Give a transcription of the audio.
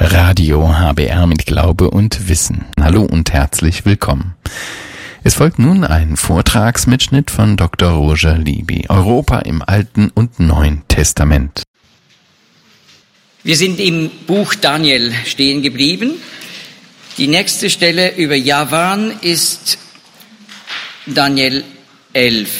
Radio HBR mit Glaube und Wissen. Hallo und herzlich willkommen. Es folgt nun ein Vortragsmitschnitt von Dr. Roger Libby, Europa im Alten und Neuen Testament. Wir sind im Buch Daniel stehen geblieben. Die nächste Stelle über Javan ist Daniel 11.